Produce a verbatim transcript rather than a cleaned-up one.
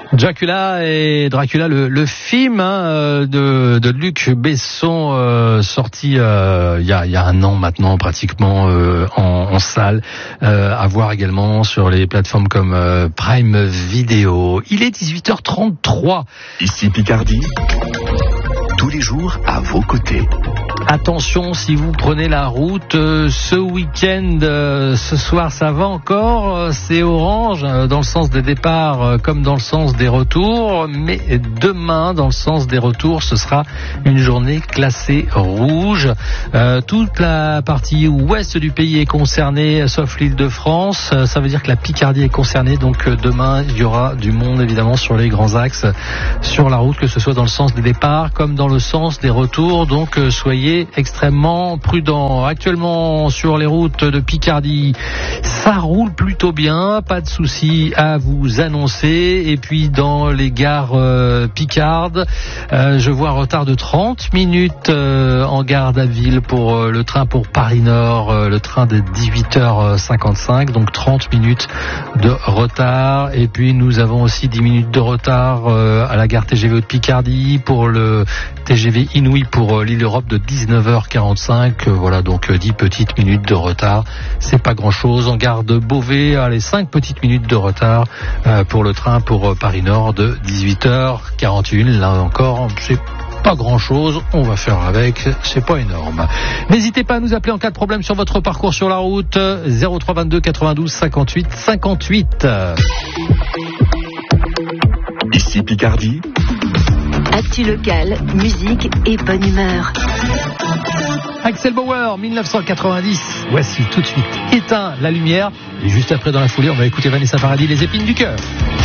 Dracula et Dracula, le, le film hein, de, de Luc Besson, euh, sorti euh, il y a, il y a un an maintenant pratiquement euh, en, en salle, euh, à voir également sur les plateformes comme euh, Prime Video. Il est dix-huit heures trente-trois. Ici Picardie, tous les jours à vos côtés. Attention, si vous prenez la route euh, ce week-end, euh, ce soir ça va encore, euh, c'est orange euh, dans le sens des départs euh, comme dans le sens des retours, mais demain dans le sens des retours ce sera une journée classée rouge. Euh, toute la partie ouest du pays est concernée, sauf l'Île-de-France. Euh, ça veut dire que la Picardie est concernée, donc euh, demain il y aura du monde évidemment sur les grands axes sur la route, que ce soit dans le sens des départs comme dans le sens des retours, donc euh, soyez extrêmement prudent. Actuellement sur les routes de Picardie, ça roule plutôt bien, pas de souci à vous annoncer. Et puis dans les gares euh, picardes, euh, je vois un retard de trente minutes euh, en gare d'Abbeville pour euh, le train pour Paris-Nord, euh, le train de dix-huit heures cinquante-cinq, donc trente minutes de retard. Et puis nous avons aussi dix minutes de retard euh, à la gare T G V de Picardie pour le T G V Inouï pour euh, l'île Europe de dix-neuf heures quarante-cinq, voilà, donc dix petites minutes de retard, c'est pas grand chose. En gare de Beauvais, allez, cinq petites minutes de retard euh, pour le train pour euh, Paris-Nord de dix-huit heures quarante-et-une, là encore c'est pas grand chose, on va faire avec, c'est pas énorme. N'hésitez pas à nous appeler en cas de problème sur votre parcours sur la route, zéro trois vingt-deux quatre-vingt-douze cinquante-huit cinquante-huit. Ici Picardie, actu locale, musique et bonne humeur. Axel Bauer, dix-neuf cent quatre-vingt-dix. Voici tout de suite Éteins la lumière. Et juste après, dans la foulée, on va écouter Vanessa Paradis, Les épines du cœur.